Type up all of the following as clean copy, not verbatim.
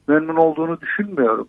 memnun olduğunu düşünmüyorum.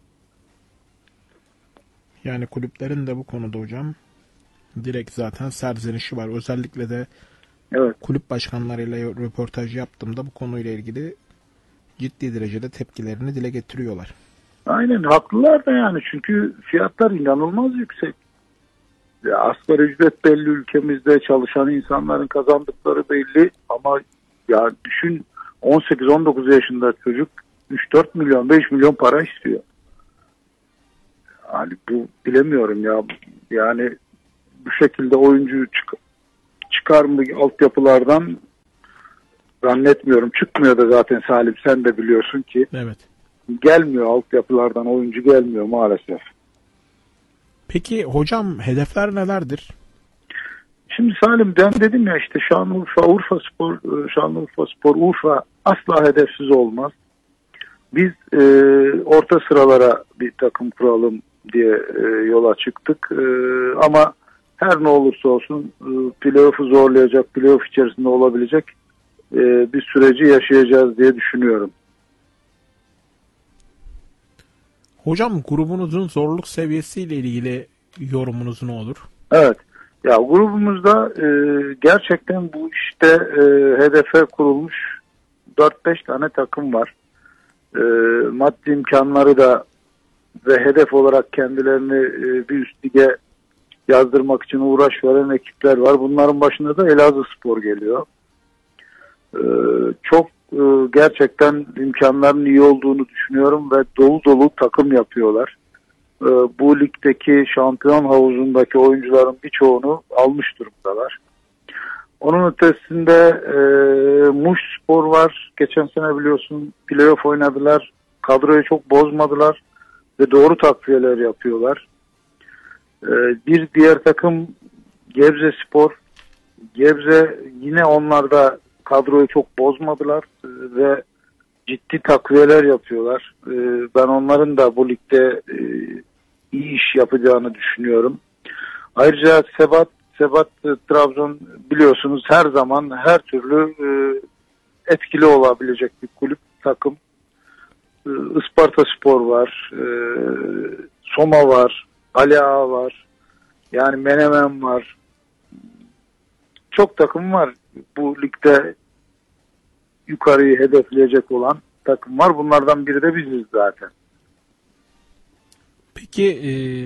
Yani kulüplerin de bu konuda hocam direkt zaten serzenişi var. Özellikle de Evet. kulüp başkanlarıyla röportaj yaptığımda bu konuyla ilgili ciddi derecede tepkilerini dile getiriyorlar. Aynen haklılar da yani, çünkü fiyatlar inanılmaz yüksek. Ya, asgari ücret belli, ülkemizde çalışan insanların kazandıkları belli ama ya düşün, 18-19 yaşında çocuk 3-4 milyon 5 milyon para istiyor. Yani bu, bilemiyorum ya, yani bu şekilde oyuncu çıkar mı altyapılardan, zannetmiyorum. Çıkmıyor da zaten Salim, sen de biliyorsun ki. Evet. Gelmiyor, altyapılardan oyuncu gelmiyor maalesef. Peki hocam hedefler nelerdir? Şimdi Salim, ben dedim ya işte Şanlıurfaspor, Urfa asla hedefsiz olmaz. Biz orta sıralara bir takım kuralım diye yola çıktık. Ama her ne olursa olsun playoff'u zorlayacak, playoff içerisinde olabilecek bir süreci yaşayacağız diye düşünüyorum. Hocam grubunuzun zorluk seviyesiyle ilgili yorumunuz ne olur? Evet. Ya grubumuzda gerçekten bu işte hedefe kurulmuş 4-5 tane takım var. Maddi imkanları da ve hedef olarak kendilerini bir üst lige yazdırmak için uğraş veren ekipler var. Bunların başında da Elazığspor geliyor. Çok gerçekten imkanların iyi olduğunu düşünüyorum ve dolu dolu takım yapıyorlar. Bu ligdeki şampiyon havuzundaki oyuncuların birçoğunu almış durumdalar. Onun ötesinde Muş Spor var. Geçen sene biliyorsun playoff oynadılar. Kadroyu çok bozmadılar ve doğru takviyeler yapıyorlar. Bir diğer takım Gebze Spor. Gebze, yine onlar da kadroyu çok bozmadılar ve ciddi takviyeler yapıyorlar. Ben onların da bu ligde iyi iş yapacağını düşünüyorum. Ayrıca Sebat Trabzon, biliyorsunuz her zaman her türlü etkili olabilecek bir kulüp, takım. Ispartaspor var, Soma var, Ali Ağa var, yani Menemen var. Çok takım var. Bu ligde yukarıyı hedefleyecek olan takım var. Bunlardan biri de biziz zaten. Peki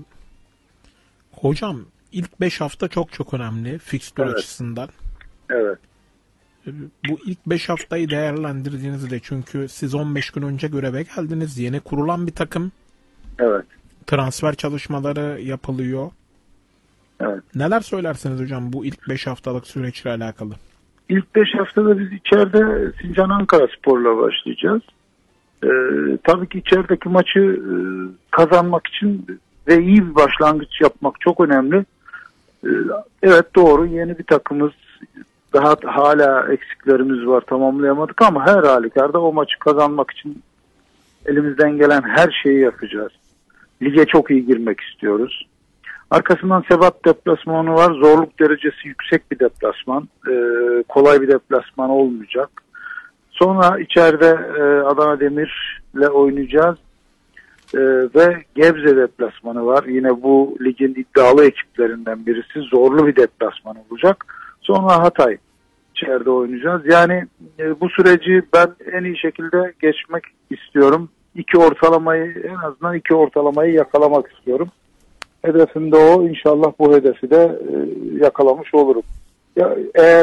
hocam ilk 5 hafta çok önemli fikstür Evet. açısından. Evet. Bu ilk 5 haftayı değerlendirdiğinizde, çünkü siz 15 gün önce göreve geldiniz. Yeni kurulan bir takım. Evet. Transfer çalışmaları yapılıyor. Evet. Neler söylersiniz hocam bu ilk 5 haftalık süreçle alakalı? İlk 5 haftada biz içeride Sincan Ankaraspor'la başlayacağız. Tabii ki içerideki maçı kazanmak için ve iyi bir başlangıç yapmak çok önemli. Evet, doğru, yeni bir takımız, daha hala eksiklerimiz var, tamamlayamadık ama her halükarda o maçı kazanmak için elimizden gelen her şeyi yapacağız. Lige çok iyi girmek istiyoruz. Arkasından Sebat deplasmanı var. Zorluk derecesi yüksek bir deplasman. Kolay bir deplasman olmayacak. Sonra içeride Adana Demir'le oynayacağız. Ve Gebze deplasmanı var. Yine bu ligin iddialı ekiplerinden birisi. Zorlu bir deplasman olacak. Sonra Hatay içeride oynayacağız. Yani bu süreci ben en iyi şekilde geçmek istiyorum. En azından iki ortalamayı yakalamak istiyorum. Hedefim de o. İnşallah bu hedefi de yakalamış olurum. Ya, eğer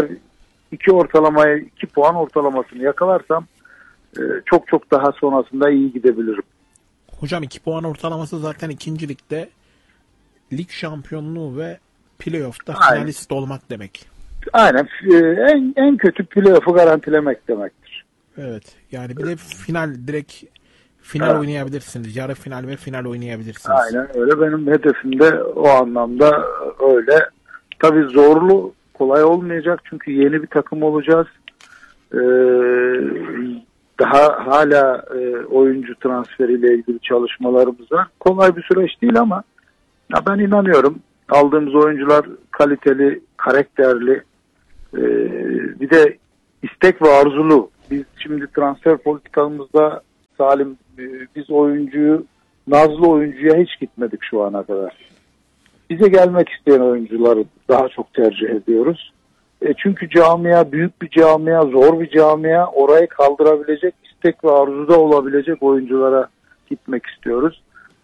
2 puan ortalamasını yakalarsam çok daha sonrasında iyi gidebilirim. Hocam 2 puan ortalaması zaten ikincilikte lig şampiyonluğu ve playoff'ta finalist olmak demek. Aynen. En kötü playoff'u garantilemek demektir. Evet. Yani bir de direkt final Evet. oynayabilirsiniz. Yarı final ve final oynayabilirsiniz. Aynen öyle. Benim hedefim de o anlamda öyle. Tabii zorlu, kolay olmayacak çünkü yeni bir takım olacağız. Daha hala oyuncu transferiyle ilgili çalışmalarımız var. Kolay bir süreç değil ama ya ben inanıyorum. Aldığımız oyuncular kaliteli, karakterli, bir de istek ve arzulu. Biz şimdi transfer politikamızda Salim, biz nazlı oyuncuya hiç gitmedik şu ana kadar. Bize gelmek isteyen oyuncuları daha çok tercih ediyoruz. Çünkü camia büyük bir camia, zor bir camia. Orayı kaldırabilecek, istek ve arzuda olabilecek oyunculara gitmek istiyoruz.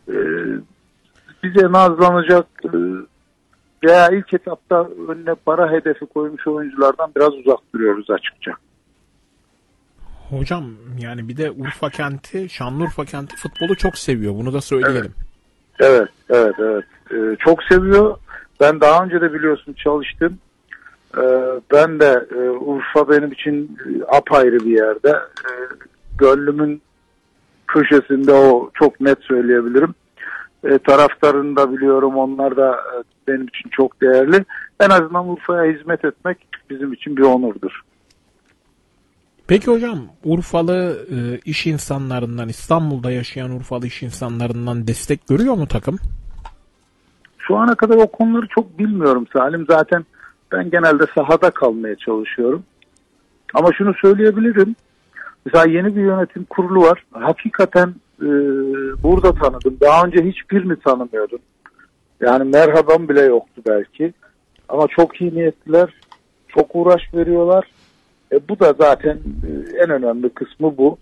Bize nazlanacak veya ilk etapta önüne para hedefi koymuş oyunculardan biraz uzak duruyoruz açıkça. Hocam yani bir de Urfa kenti, Şanlıurfa kenti futbolu çok seviyor. Bunu da söyleyelim. Evet. Çok seviyor. Ben daha önce de biliyorsun çalıştım. Ben de Urfa benim için apayrı bir yerde. Gönlümün köşesinde, o çok net söyleyebilirim. Taraftarını da biliyorum. Onlar da benim için çok değerli. En azından Urfa'ya hizmet etmek bizim için bir onurdur. Peki hocam, Urfalı iş insanlarından, İstanbul'da yaşayan Urfalı iş insanlarından destek görüyor mu takım? Şu ana kadar o konuları çok bilmiyorum Salim. Zaten ben genelde sahada kalmaya çalışıyorum. Ama şunu söyleyebilirim. Mesela yeni bir yönetim kurulu var. Hakikaten burada tanıdım. Daha önce hiçbirini tanımıyordum. Yani merhabam bile yoktu belki. Ama çok iyi niyetliler. Çok uğraş veriyorlar. Bu da zaten en önemli kısmı bu.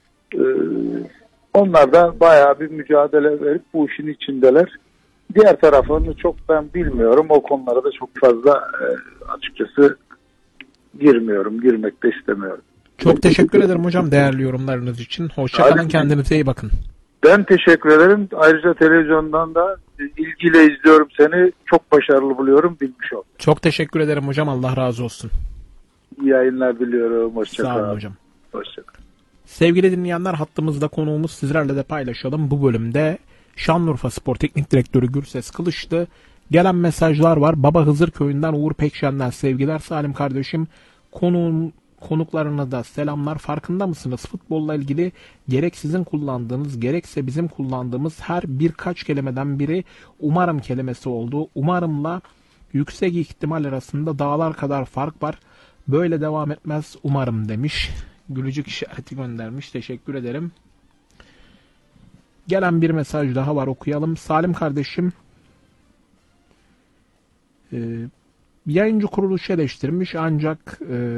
Onlar da bayağı bir mücadele verip bu işin içindeler. Diğer tarafını çok ben bilmiyorum. O konulara da çok fazla açıkçası girmek de istemiyorum. Çok teşekkür ederim hocam değerli yorumlarınız için. Hoşçakalın, kendinize iyi bakın. Ben teşekkür ederim. Ayrıca televizyondan da ilgiyle izliyorum seni. Çok başarılı buluyorum, bilmiş ol. Çok teşekkür ederim hocam, Allah razı olsun. İyi yayınlar diliyorum. Hoşçakalın. Sağ olun hocam. Hoşçakalın. Sevgili dinleyenler, hattımızda konuğumuz, sizlerle de paylaşalım. Bu bölümde Şanlıurfa Spor Teknik Direktörü Gürses Kılıç'tı. Gelen mesajlar var. Baba Hızır Köyü'nden Uğur Pekşen'den sevgiler. Salim kardeşim, konuklarına da selamlar. Farkında mısınız? Futbolla ilgili gerek sizin kullandığınız gerekse bizim kullandığımız her birkaç kelimeden biri umarım kelimesi oldu. Umarımla yüksek ihtimal arasında dağlar kadar fark var. Böyle devam etmez umarım demiş. Gülücük işareti göndermiş. Teşekkür ederim. Gelen bir mesaj daha var, okuyalım. Salim kardeşim, yayıncı kuruluşu eleştirmiş ancak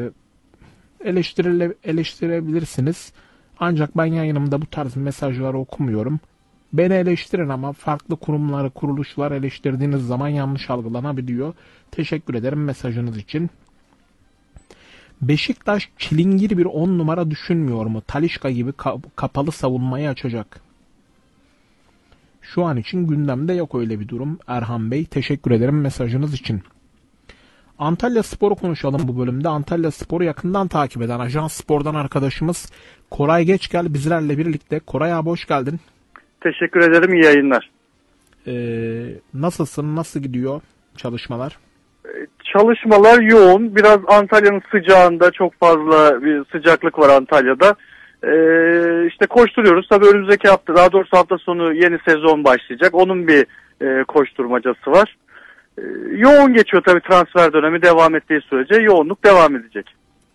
eleştirebilirsiniz. Ancak ben yayınımda bu tarz mesajları okumuyorum. Beni eleştirin ama farklı kurumları, kuruluşlar eleştirdiğiniz zaman yanlış algılanabiliyor. Teşekkür ederim mesajınız için. Beşiktaş çilingir bir 10 numara düşünmüyor mu? Talisca gibi kapalı savunmayı açacak. Şu an için gündemde yok öyle bir durum. Erhan Bey, teşekkür ederim mesajınız için. Antalya Spor'u konuşalım bu bölümde. Antalya Spor'u yakından takip eden Ajans Spor'dan arkadaşımız Koray Geçgel bizlerle birlikte. Koray abi, hoş geldin. Teşekkür ederim, iyi yayınlar. Nasılsın? Nasıl gidiyor çalışmalar? Çalışmalar yoğun. Biraz Antalya'nın sıcağında, çok fazla bir sıcaklık var Antalya'da. İşte koşturuyoruz. Tabii önümüzdeki hafta, daha doğrusu hafta sonu yeni sezon başlayacak. Onun bir koşturmacası var. Yoğun geçiyor tabii, transfer dönemi devam ettiği sürece yoğunluk devam edecek.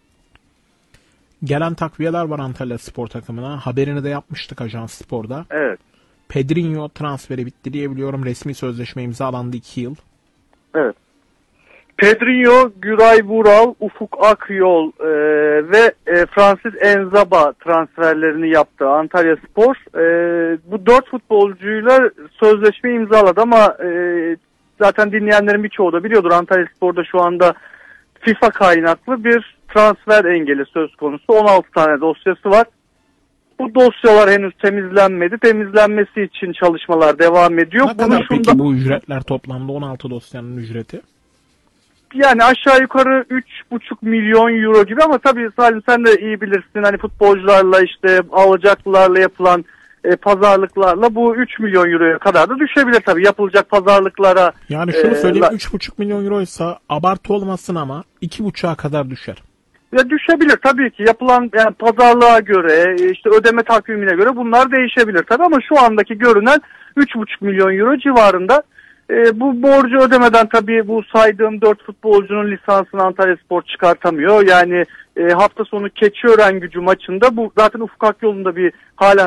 Gelen takviyeler var Antalya Spor takımına. Haberini de yapmıştık Ajans Spor'da. Evet. Pedrinho transferi bitti diyebiliyorum. Resmi sözleşme imzalandı 2 yıl. Evet. Pedrinho, Güray Vural, Ufuk Akyol ve Francis Enzaba transferlerini yaptı Antalya Spor. Bu 4 futbolcuyla sözleşme imzaladı ama zaten dinleyenlerin birçoğu da biliyordur, Antalya Spor'da şu anda FIFA kaynaklı bir transfer engeli söz konusu. 16 tane dosyası var. Bu dosyalar henüz temizlenmedi. Temizlenmesi için çalışmalar devam ediyor. Ne kadar peki bu ücretler toplamda, 16 dosyanın ücreti? Yani aşağı yukarı 3,5 milyon euro gibi, ama tabii Salim sen de iyi bilirsin, hani futbolcularla işte alacaklılarla yapılan pazarlıklarla bu 3 milyon euroya kadar da düşebilir tabii yapılacak pazarlıklara. Yani şunu söyleyeyim, 3,5 milyon euroysa abartı olmasın ama 2,5'a kadar düşer. Ya düşebilir tabii ki, yapılan yani pazarlığa göre, işte ödeme takvimine göre bunlar değişebilir tabii, ama şu andaki görünen 3,5 milyon euro civarında. Bu borcu ödemeden tabii bu saydığım 4 futbolcunun lisansını Antalyaspor çıkartamıyor. Yani hafta sonu Keçiören Gücü maçında bu zaten Ufuk Akyol'un da bir halen